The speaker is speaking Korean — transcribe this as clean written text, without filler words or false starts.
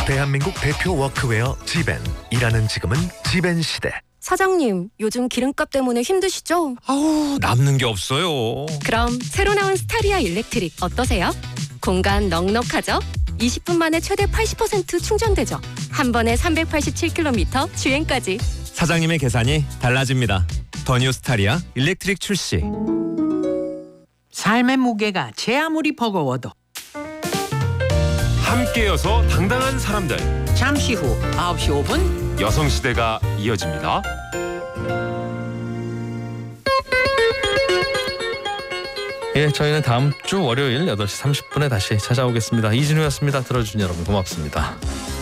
대한민국 대표 워크웨어 지벤. 일하는 지금은 지벤 시대. 사장님, 요즘 기름값 때문에 힘드시죠? 아우, 남는 게 없어요. 그럼 새로 나온 스타리아 일렉트릭 어떠세요? 공간 넉넉하죠? 20분 만에 최대 80% 충전되죠? 한 번에 387km 주행까지. 사장님의 계산이 달라집니다. 더 뉴 스타리아 일렉트릭 출시. 삶의 무게가 제 아무리 버거워도 함께여서 당당한 사람들. 잠시 후 9시 5분 여성시대가 이어집니다. 예, 저희는 다음 주 월요일 8시 30분에 다시 찾아오겠습니다. 이진우였습니다. 들어주신 여러분 고맙습니다.